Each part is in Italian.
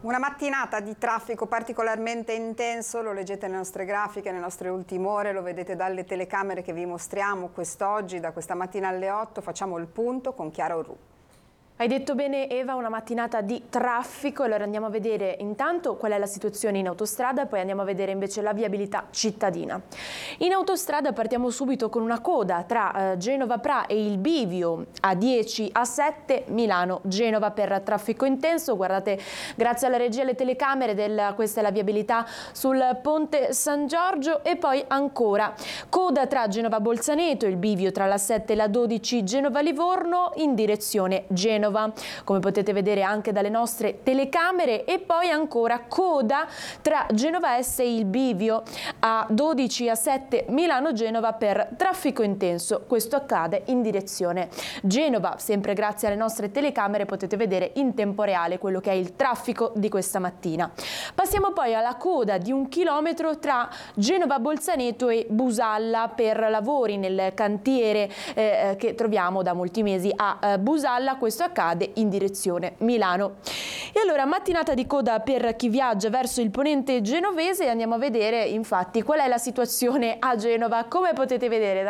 Una mattinata di traffico particolarmente intenso, lo leggete nelle nostre grafiche, nelle nostre ultime ore, lo vedete dalle telecamere che vi mostriamo quest'oggi, da questa mattina alle 8, facciamo il punto con Chiara Orru. Hai detto bene Eva, una mattinata di traffico. Allora andiamo a vedere intanto qual è la situazione in autostrada e poi andiamo a vedere invece la viabilità cittadina. In autostrada partiamo subito con una coda tra Genova Pra e il bivio A10 A7 Milano-Genova per traffico intenso. Guardate, grazie alla regia e alle telecamere, questa è la viabilità sul ponte San Giorgio. E poi ancora coda tra Genova Bolzaneto, il bivio tra la 7 e la 12 Genova Livorno in direzione Genova, come potete vedere anche dalle nostre telecamere. E poi ancora coda tra Genova S e il bivio a 12 a 7 Milano-Genova per traffico intenso. Questo accade in direzione Genova. Sempre grazie alle nostre telecamere potete vedere in tempo reale quello che è il traffico di questa mattina. Passiamo poi alla coda di 1 chilometro tra Genova Bolzaneto e Busalla per lavori nel cantiere che troviamo da molti mesi a Busalla. Questo accade in direzione Milano. E allora mattinata di coda per chi viaggia verso il ponente genovese. Andiamo a vedere infatti qual è la situazione a Genova. Come potete vedere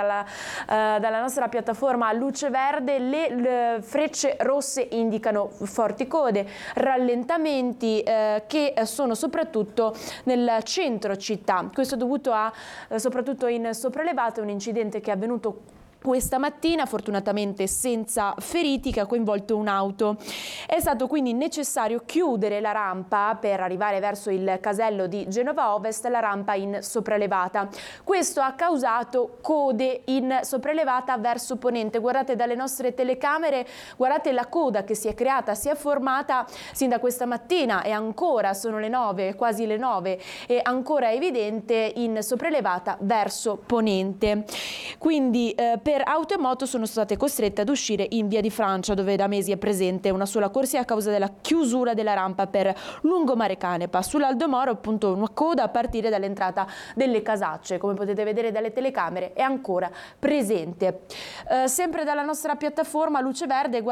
dalla nostra piattaforma a luce verde, le frecce rosse indicano forti code, rallentamenti che sono soprattutto nel centro città. Questo è dovuto soprattutto in sopraelevata, un incidente che è avvenuto questa mattina, fortunatamente senza feriti, che ha coinvolto un'auto. È stato quindi necessario chiudere la rampa per arrivare verso il casello di Genova Ovest, la rampa in sopraelevata. Questo ha causato code in sopraelevata verso ponente. Guardate dalle nostre telecamere, guardate la coda che si è creata, si è formata sin da questa mattina e ancora sono le 9, quasi le 9, e ancora è evidente in sopraelevata verso ponente. Quindi per auto e moto sono state costrette ad uscire in via di Francia, dove da mesi è presente una sola corsia a causa della chiusura della rampa per Lungomare Canepa. Sull'Aldo Moro appunto una coda a partire dall'entrata delle Casacce, come potete vedere dalle telecamere è ancora presente. Sempre dalla nostra piattaforma luce verde,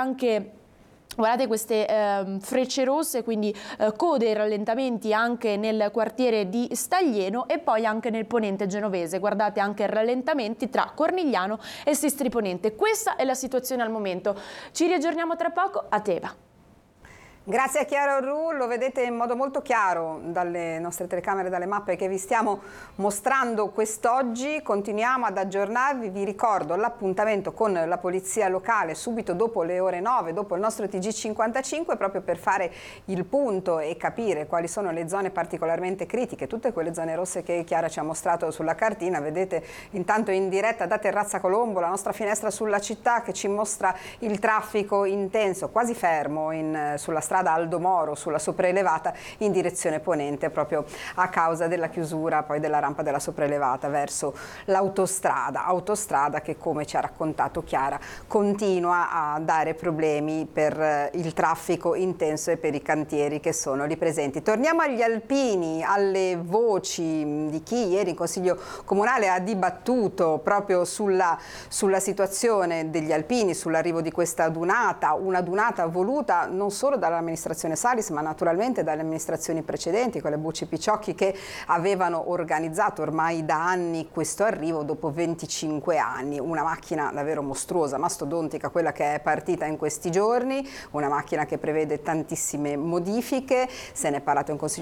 guardate queste frecce rosse, quindi code e rallentamenti anche nel quartiere di Staglieno e poi anche nel ponente genovese. Guardate anche rallentamenti tra Cornigliano e Sestri Ponente. Questa è la situazione al momento. Ci riaggiorniamo tra poco. A Teva. Grazie a Chiara Orru, lo vedete in modo molto chiaro dalle nostre telecamere, dalle mappe che vi stiamo mostrando quest'oggi. Continuiamo ad aggiornarvi, vi ricordo l'appuntamento con la polizia locale subito dopo le ore 9, dopo il nostro TG55, proprio per fare il punto e capire quali sono le zone particolarmente critiche, tutte quelle zone rosse che Chiara ci ha mostrato sulla cartina. Vedete intanto in diretta da Terrazza Colombo la nostra finestra sulla città che ci mostra il traffico intenso, quasi fermo sulla strada Aldo Moro, sulla sopraelevata in direzione ponente, proprio a causa della chiusura poi della rampa della sopraelevata verso autostrada che, come ci ha raccontato Chiara, continua a dare problemi per il traffico intenso e per i cantieri che sono lì presenti. Torniamo agli alpini, alle voci di chi ieri in Consiglio Comunale ha dibattuto proprio sulla situazione degli alpini, sull'arrivo di questa dunata, una dunata voluta non solo dall'amministrazione Salis, ma naturalmente dalle amministrazioni precedenti, con le Bucci Picciocchi, che avevano organizzato ormai da anni questo arrivo dopo 25 anni. Una macchina davvero mostruosa, mastodontica, quella che è partita in questi giorni, una macchina che prevede tantissime modifiche. Se ne è parlato in Consiglio